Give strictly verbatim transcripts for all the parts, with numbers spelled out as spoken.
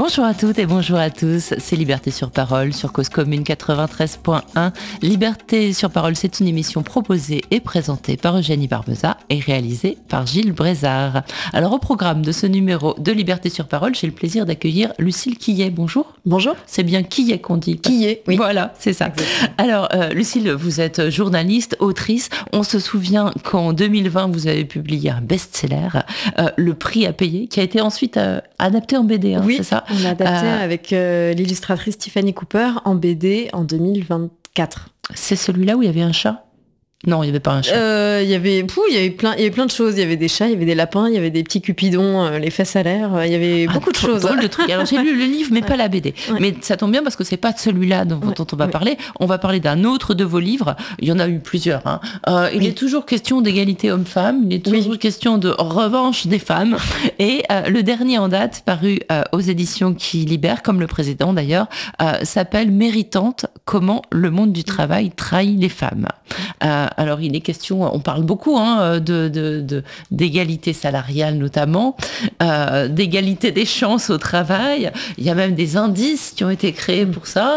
Bonjour à toutes et bonjour à tous, c'est Liberté sur Parole sur Cause Commune quatre-vingt-treize point un. Liberté sur Parole, c'est une émission proposée et présentée par Eugénie Barbeza et réalisée par Gilles Brézard. Alors au programme de ce numéro de Liberté sur Parole, j'ai le plaisir d'accueillir Lucille Quillet. Bonjour. Bonjour. C'est bien Quillet qu'on dit. Quillet, oui. Voilà, c'est ça. Exactement. Alors euh, Lucille, vous êtes journaliste, autrice. On se souvient qu'en deux mille vingt, vous avez publié un best-seller, euh, Le prix à payer, qui a été ensuite euh, adapté en B D, hein, oui, c'est ça? On l'a adapté euh, avec euh, l'illustratrice Tiffany Cooper en B D en deux mille vingt-quatre. C'est celui-là où il y avait un chat? Non, il n'y avait pas un chat. Euh, il y avait, pouh, il y avait plein, il y avait plein de choses. Il y avait des chats, il y avait des lapins, il y avait des petits cupidons, euh, les fesses à l'air. Euh, il y avait ah, beaucoup de choses. Drôle de trucs. Alors j'ai lu le livre, mais ouais. pas la B D. Ouais. Mais ça tombe bien parce que c'est pas de celui-là dont, ouais. dont on va ouais. parler. On va parler d'un autre de vos livres. Il y en a eu plusieurs. Hein. Euh, il oui. est toujours question d'égalité homme-femme. Il est toujours oui. question de revanche des femmes. Et euh, le dernier en date, paru euh, aux éditions Qui Libèrent, comme le précédent d'ailleurs, euh, s'appelle Méritante. Comment le monde du travail trahit les femmes. Euh, alors il est question, on parle beaucoup hein, de, de, de, d'égalité salariale notamment, euh, d'égalité des chances au travail. Il y a même des indices qui ont été créés pour ça.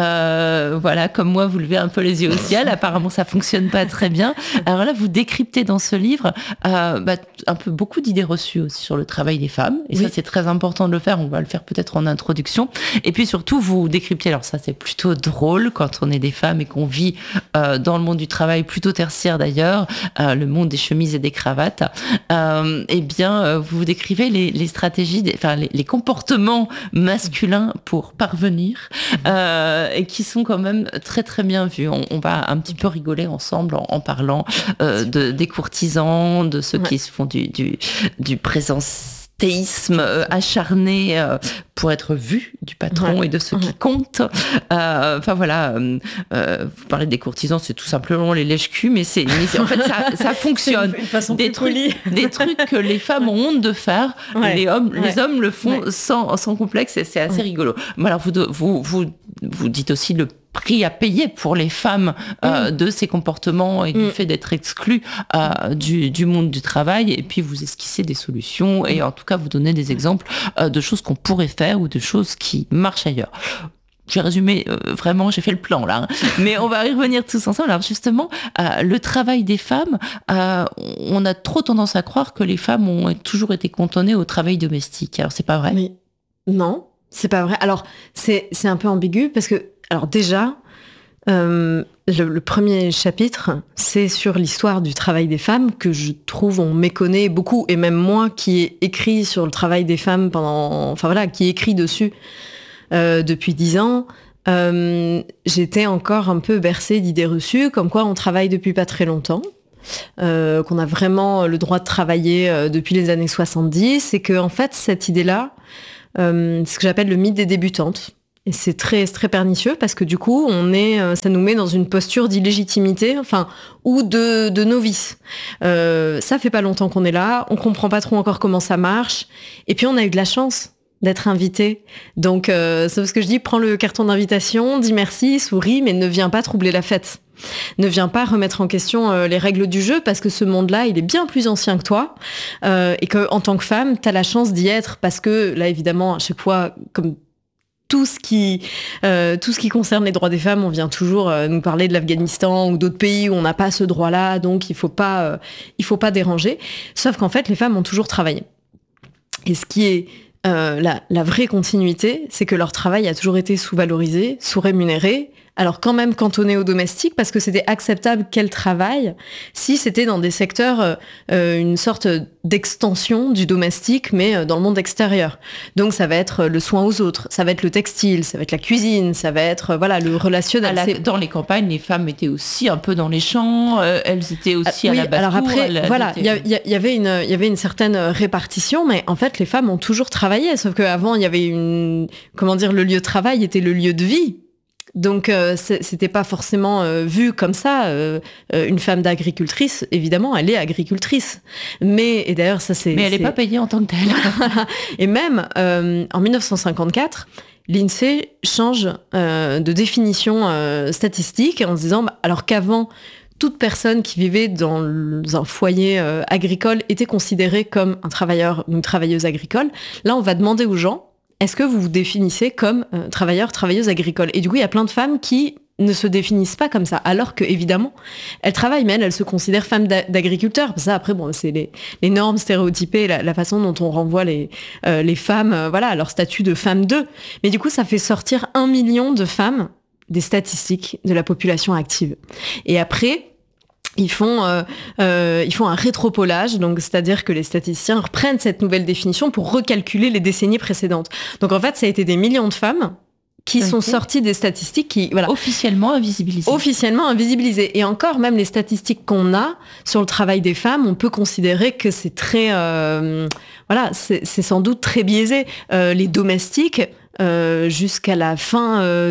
Euh, voilà, comme moi, vous levez un peu les yeux au ciel. Apparemment, ça fonctionne pas très bien. Alors là, vous décryptez dans ce livre euh, bah, un peu beaucoup d'idées reçues aussi sur le travail des femmes. Et oui. ça, c'est très important de le faire. On va le faire peut-être en introduction. Et puis surtout, vous décryptez. Alors ça, c'est plutôt drôle quand on est des femmes et qu'on vit euh, dans le monde du travail plutôt tertiaire d'ailleurs, euh, le monde des chemises et des cravates, euh, eh bien, euh, vous décrivez les, les stratégies, des, enfin, les, les comportements masculins pour parvenir, euh, et qui sont quand même très très bien vus. On, on va un petit peu rigoler ensemble en, en parlant euh, de, des courtisans, de ceux ouais. qui se font du, du, du présence théisme euh, acharné euh, pour être vu du patron ouais. et de ceux qui comptent. Euh, enfin voilà, euh, euh, vous parlez des courtisans, c'est tout simplement les lèche-culs, mais c'est, mais c'est en fait ça, ça fonctionne. Une façon des trucs, des trucs que les femmes ont honte de faire, ouais. les hommes, ouais. les hommes le font ouais. sans, sans complexe, et c'est assez ouais. rigolo. Mais alors vous, vous, vous, vous dites aussi le prix à payer pour les femmes euh, mmh. de ces comportements et mmh. du fait d'être exclues euh, du, du monde du travail, et puis vous esquissez des solutions et en tout cas vous donnez des exemples euh, de choses qu'on pourrait faire ou de choses qui marchent ailleurs. J'ai résumé, euh, vraiment, j'ai fait le plan là, hein. Mais on va y revenir tous ensemble. Alors justement, euh, le travail des femmes, euh, on a trop tendance à croire que les femmes ont toujours été cantonnées au travail domestique. Alors c'est pas vrai? Mais non, c'est pas vrai. Alors c'est, c'est un peu ambigu parce que Alors déjà, euh, le, le premier chapitre, c'est sur l'histoire du travail des femmes que je trouve on méconnaît beaucoup, et même moi qui ai écrit sur le travail des femmes pendant, enfin voilà, qui ai écrit dessus euh, depuis dix ans, euh, j'étais encore un peu bercée d'idées reçues, comme quoi on travaille depuis pas très longtemps. Euh, qu'on a vraiment le droit de travailler euh, depuis les années soixante-dix, et que en fait cette idée-là, euh, c'est ce que j'appelle le mythe des débutantes. Et c'est très, très pernicieux parce que du coup, on est, ça nous met dans une posture d'illégitimité, enfin, ou de, de novice. Euh, ça fait pas longtemps qu'on est là, on comprend pas trop encore comment ça marche, et puis on a eu de la chance d'être invité. Donc, euh, c'est ce que je dis, prends le carton d'invitation, dis merci, souris, mais ne viens pas troubler la fête. Ne viens pas remettre en question euh, les règles du jeu, parce que ce monde-là, il est bien plus ancien que toi, euh, et que en tant que femme, t'as la chance d'y être, parce que là, évidemment, à chaque fois, comme Tout ce, qui, euh, tout ce qui concerne les droits des femmes, on vient toujours euh, nous parler de l'Afghanistan ou d'autres pays où on n'a pas ce droit-là, donc il faut pas, euh, il faut pas déranger. Sauf qu'en fait, les femmes ont toujours travaillé. Et ce qui est euh, la, la vraie continuité, c'est que leur travail a toujours été sous-valorisé, sous-rémunéré, alors quand même cantonné au domestique, parce que c'était acceptable qu'elles travaillent si c'était dans des secteurs, euh, une sorte d'extension du domestique, mais dans le monde extérieur. Donc ça va être le soin aux autres, ça va être le textile, ça va être la cuisine, ça va être voilà le relationnel. La, dans les campagnes, les femmes étaient aussi un peu dans les champs, euh, elles étaient aussi ah, à oui, la basse-cour. Alors après, elles, voilà, il étaient... y, y, y avait une, il y avait une certaine répartition, mais en fait, les femmes ont toujours travaillé, sauf qu'avant, il y avait une, comment dire, le lieu de travail était le lieu de vie. Donc euh, c'était pas forcément euh, vu comme ça. Euh, une femme d'agricultrice, évidemment, elle est agricultrice. Mais et d'ailleurs ça c'est. Mais elle n'est pas payée en tant que telle. Et même euh, en dix-neuf cent cinquante-quatre, l'INSEE change euh, de définition euh, statistique en se disant bah, alors qu'avant toute personne qui vivait dans un foyer euh, agricole était considérée comme un travailleur ou une travailleuse agricole. Là, on va demander aux gens est-ce que vous vous définissez comme euh, travailleur, travailleuse agricole ? Et du coup, il y a plein de femmes qui ne se définissent pas comme ça, alors que évidemment, elles travaillent, mais elles, elles se considèrent femmes d'agriculteurs. Ça, après, bon, c'est les, les normes stéréotypées, la, la façon dont on renvoie les, euh, les femmes, euh, voilà, à leur statut de femme d'eux. Mais du coup, ça fait sortir un million de femmes des statistiques de la population active. Et après, Ils font, euh, euh, ils font un rétropolage, donc c'est-à-dire que les statisticiens reprennent cette nouvelle définition pour recalculer les décennies précédentes. Donc en fait, ça a été des millions de femmes qui okay. sont sorties des statistiques qui, voilà, officiellement invisibilisées. Officiellement invisibilisées. Et encore, même les statistiques qu'on a sur le travail des femmes, on peut considérer que c'est très, euh, voilà, c'est, c'est sans doute très biaisé. Euh, les domestiques. Euh, jusqu'à la fin euh,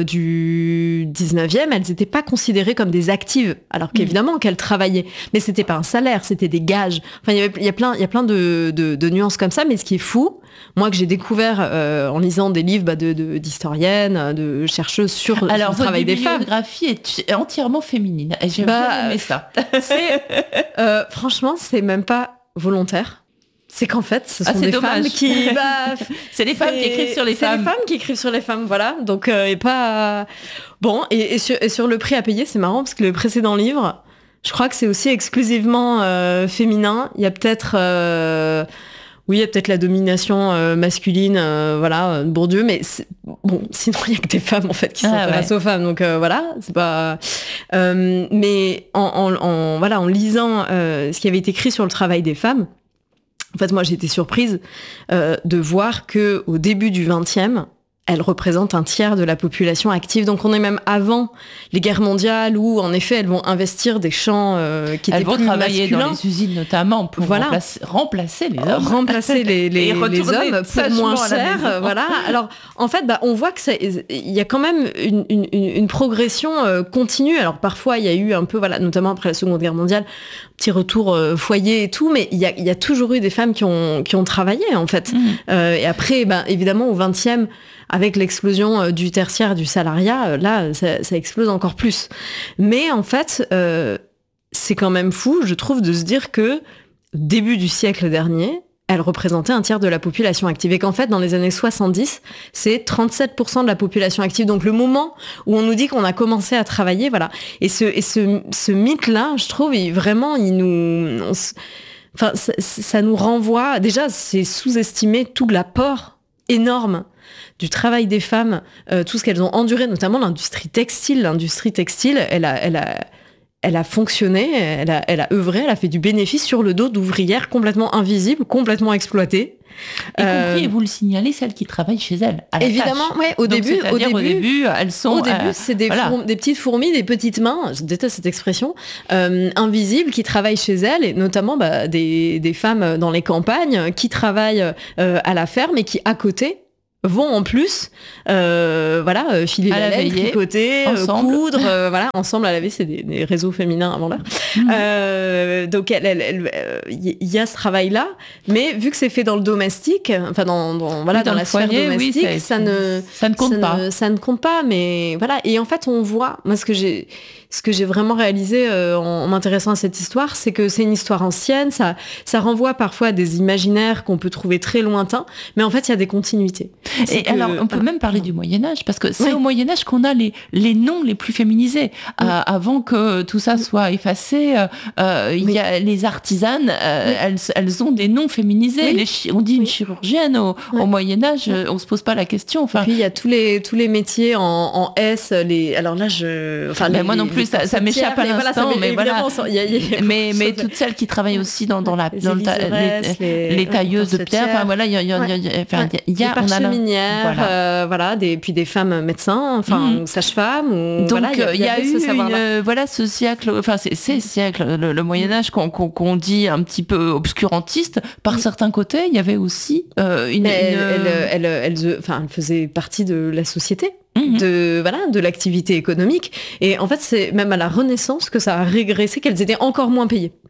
du dix-neuvième, elles n'étaient pas considérées comme des actives, alors qu'évidemment mmh. qu'elles travaillaient. Mais c'était pas un salaire, c'était des gages. Enfin, il y, avait, il y a plein, il y a plein de, de, de nuances comme ça, mais ce qui est fou, moi que j'ai découvert euh, en lisant des livres bah, de, de, d'historiennes, de chercheuses sur, alors, sur le travail des femmes. Alors, votre bibliographie est entièrement féminine. Et j'ai bah, bien aimé ça. C'est, euh, franchement, c'est même pas volontaire. C'est qu'en fait, ce sont ah, des dommage. femmes qui... Bah, c'est des femmes qui écrivent sur les c'est femmes. C'est des femmes qui écrivent sur les femmes, voilà. Donc, euh, et pas... Bon, et, et, sur, et sur le prix à payer, c'est marrant, parce que le précédent livre, je crois que c'est aussi exclusivement euh, féminin. Il y a peut-être... Euh... Oui, il y a peut-être la domination euh, masculine, euh, voilà, de Bourdieu, mais c'est... bon, sinon, il n'y a que des femmes, en fait, qui ah, s'intéressent ouais. aux femmes. Donc, euh, voilà, c'est pas... Euh, mais en, en, en, voilà, en lisant euh, ce qui avait été écrit sur le travail des femmes, en fait, moi, j'ai été surprise euh, de voir que au début du vingtième, elles représentent un tiers de la population active. Donc, on est même avant les guerres mondiales où, en effet, elles vont investir des champs euh, qui elles étaient vont plus travailler masculins. Dans les usines, notamment, pour voilà. remplacer, remplacer les hommes. Remplacer les, les, les hommes pour moins cher. Euh, voilà. Alors, en fait, bah, on voit que il y a quand même une, une, une progression euh, continue. Alors, parfois, il y a eu un peu, voilà, notamment après la Seconde Guerre mondiale, petit retour euh, foyer et tout, mais il y a, y a toujours eu des femmes qui ont, qui ont travaillé, en fait. Mmh. Euh, et après, bah, évidemment, au vingtième, avec l'explosion euh, du tertiaire, du salariat, euh, là, ça, ça explose encore plus. Mais en fait, euh, c'est quand même fou, je trouve, de se dire que début du siècle dernier, elle représentait un tiers de la population active. Et qu'en fait, dans les années soixante-dix, c'est trente-sept pour cent de la population active. Donc le moment où on nous dit qu'on a commencé à travailler, voilà. Et ce, et ce, ce mythe-là, je trouve, il, vraiment, il nous... On, enfin, ça, ça nous renvoie... Déjà, c'est sous-estimer tout l'apport énorme du travail des femmes, euh, tout ce qu'elles ont enduré, notamment l'industrie textile. L'industrie textile, elle a, elle a, elle a fonctionné, elle a, elle a œuvré, elle a fait du bénéfice sur le dos d'ouvrières complètement invisibles, complètement exploitées. Y euh, compris, et vous le signalez, celles qui travaillent chez elles. À la évidemment, ouais, au, Donc, début, au, début, au début, elles sont... Au début, euh, c'est des, voilà. fourmis, des petites fourmis, des petites mains, je déteste cette expression, euh, invisibles, qui travaillent chez elles, et notamment bah, des, des femmes dans les campagnes qui travaillent euh, à la ferme et qui, à côté, vont en plus euh, voilà filer à la, la laine, tricoter, euh, coudre, euh, voilà, ensemble à laver, c'est des, des réseaux féminins avant l'heure. Mmh. Euh, donc il elle, elle, elle, y a ce travail-là, mais vu que c'est fait dans le domestique, enfin dans, dans voilà oui, dans, dans la sphère foyer, domestique, oui, ça, ça ne ça ne compte ça pas. Ne, ça ne compte pas, mais voilà. Et en fait, on voit, moi ce que j'ai ce que j'ai vraiment réalisé euh, en, en m'intéressant à cette histoire, c'est que c'est une histoire ancienne, ça ça renvoie parfois à des imaginaires qu'on peut trouver très lointains, mais en fait il y a des continuités. Et que, alors, on peut voilà. même parler du Moyen-Âge, parce que c'est oui. au Moyen-Âge qu'on a les, les noms les plus féminisés. Oui. Euh, avant que tout ça soit effacé, euh, il oui. y a les artisanes, euh, oui. elles, elles ont des noms féminisés. Oui. Les, on dit oui. une chirurgienne au, oui. au Moyen-Âge, oui. on se pose pas la question. Enfin, et puis il y a tous les, tous les métiers en, en S. Les, alors là, je... Enfin, les, moi non plus, ça, ça m'échappe à l'instant, mais voilà. Mais, y a, y a, mais, mais toutes celles qui travaillent aussi dans, dans, la, dans le ta, les, les, les tailleuses de pierre, enfin voilà, il y a... Y a, y a, enfin, y a on a voilà. Euh, voilà, des, puis des femmes médecins, enfin, mmh. sages-femmes. Ou, Donc, voilà, il y, y, y a, eu ce une, euh, voilà, ce siècle, enfin, c'est, ces siècles, le, le Moyen-Âge qu'on, qu'on, qu'on dit un petit peu obscurantiste. Par mmh. certains côtés, il y avait aussi euh, une... Elle, une... Elle, elle, elle, elle, enfin, elle faisait partie de la société. Mmh. De, voilà, de l'activité économique. Et en fait, c'est même à la Renaissance que ça a régressé, qu'elles étaient encore moins payées.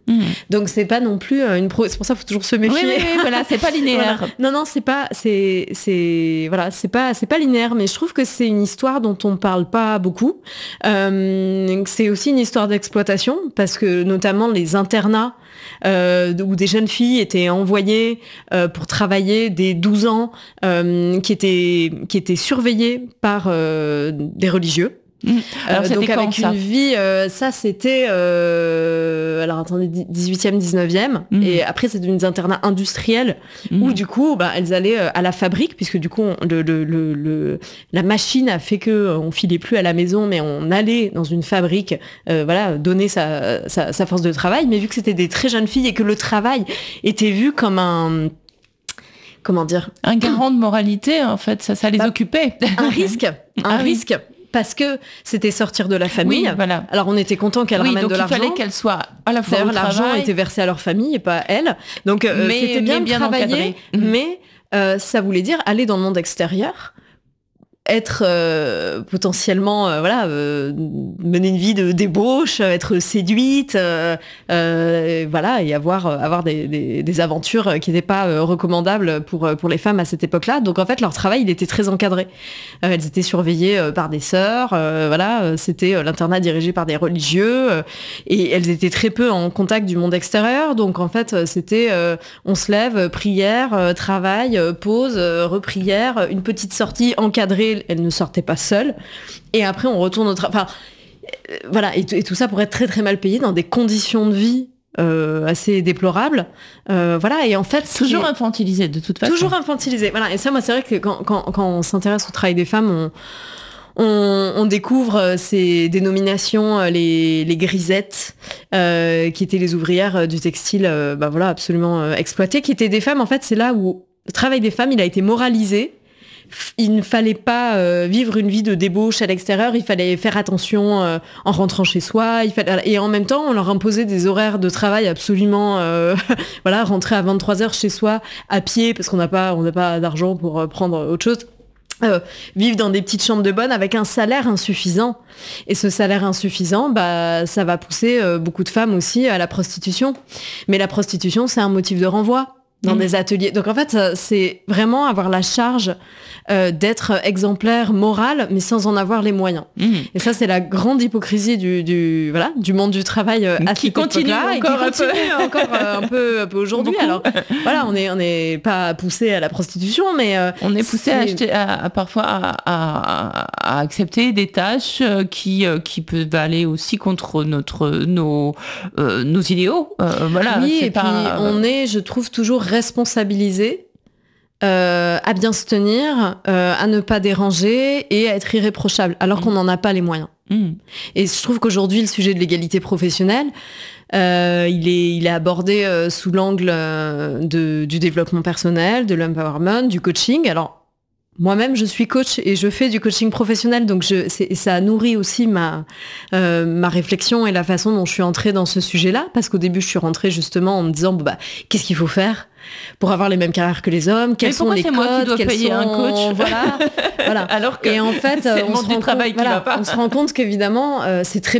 Mmh. Donc c'est pas non plus une pro... c'est pour ça qu'il faut toujours se méfier. Oui, oui, oui, voilà, c'est pas linéaire. Voilà. Non, non, c'est pas, c'est, c'est, voilà, c'est pas, c'est pas linéaire. Mais je trouve que c'est une histoire dont on parle pas beaucoup. Euh, c'est aussi une histoire d'exploitation parce que notamment les internats euh, où des jeunes filles étaient envoyées euh, pour travailler dès douze ans, euh, qui étaient, qui étaient surveillées par euh, des religieux. Mmh. Alors, euh, donc avec une vie, euh, ça c'était, euh, alors attendez, dix-huitième, dix-neuvième, mmh. et après c'est devenu des internats industriels mmh. où du coup, bah, elles allaient à la fabrique, puisque du coup, on, le, le, le, le, la machine a fait que on filait plus à la maison, mais on allait dans une fabrique, euh, voilà, donner sa, sa, sa force de travail. Mais vu que c'était des très jeunes filles et que le travail était vu comme un comment dire, un garant de moralité, en fait, ça, ça les bah, occupait. Un risque, un ah, risque. Oui. Parce que c'était sortir de la famille. Oui, voilà. Alors on était content qu'elles oui, ramènent de l'argent. Il fallait qu'elles soient à la fois au travail. L'argent était versé à leur famille et pas à elles. Donc euh, mais, c'était bien, mais bien travaillé, encadré. Mais euh, ça voulait dire aller dans le monde extérieur, être euh, potentiellement, euh, voilà, euh, mener une vie de débauche, être séduite, euh, euh, voilà, et avoir avoir des, des, des aventures qui n'étaient pas euh, recommandables pour pour les femmes à cette époque-là. Donc en fait, leur travail, il était très encadré. Euh, elles étaient surveillées euh, par des sœurs, euh, voilà, c'était euh, l'internat dirigé par des religieux, euh, et elles étaient très peu en contact du monde extérieur. Donc en fait, c'était, euh, on se lève, prière, euh, travail, euh, pause, euh, reprière, une petite sortie encadrée. Elle ne sortait pas seule. Et après, on retourne au travail. Enfin, euh, voilà. Et, et tout ça pour être très, très mal payé dans des conditions de vie euh, assez déplorables. Euh, voilà. Et en fait... Toujours est... infantilisé, de toute façon. Toujours infantilisé. Voilà. Et ça, moi, c'est vrai que quand, quand, quand on s'intéresse au travail des femmes, on... On, on découvre ces dénominations, les, les grisettes, euh, qui étaient les ouvrières du textile, euh, bah voilà, absolument euh, exploitées, qui étaient des femmes. En fait, c'est là où le travail des femmes, il a été moralisé. Il ne fallait pas euh, vivre une vie de débauche à l'extérieur, il fallait faire attention euh, en rentrant chez soi, il fallait... et en même temps on leur imposait des horaires de travail absolument, euh, voilà, rentrer à vingt-trois heures chez soi à pied parce qu'on n'a pas, on n'a pas d'argent pour euh, prendre autre chose. Euh, vivre dans des petites chambres de bonne avec un salaire insuffisant. Et ce salaire insuffisant, bah, ça va pousser euh, beaucoup de femmes aussi à la prostitution. Mais la prostitution, c'est un motif de renvoi dans mmh. des ateliers. Donc en fait, c'est vraiment avoir la charge euh, d'être exemplaire moral, mais sans en avoir les moyens. Mmh. Et ça, c'est la grande hypocrisie du, du, voilà, du monde du travail euh, à qui continue encore, et qui continue un peu, encore euh, un peu, un peu aujourd'hui. Beaucoup. Alors voilà, on n'est on est pas poussé à la prostitution, mais euh, on est poussé à, acheter, à, à parfois à, à, à accepter des tâches qui euh, qui peuvent aller aussi contre notre nos euh, nos idéaux. Euh, voilà. Oui, c'est et pas, puis on est, je trouve, toujours responsabilisé euh, à bien se tenir, euh, à ne pas déranger et à être irréprochable, alors mmh. qu'on n'en a pas les moyens. Mmh. Et je trouve qu'aujourd'hui, le sujet de l'égalité professionnelle, euh, il est, il est abordé euh, sous l'angle euh, de, du développement personnel, de l'empowerment, du coaching. Alors, moi-même, je suis coach et je fais du coaching professionnel, donc je, c'est, ça nourrit aussi ma, euh, ma réflexion et la façon dont je suis entrée dans ce sujet-là, parce qu'au début, je suis rentrée justement en me disant, bon, bah, qu'est-ce qu'il faut faire pour avoir les mêmes carrières que les hommes, quels sont les codes, moi qui dois quels payer sont... un coach, voilà, voilà. Alors que et en fait, c'est on, le se rend travail compte, voilà, qui va pas. on se rend compte qu'évidemment, euh, c'est très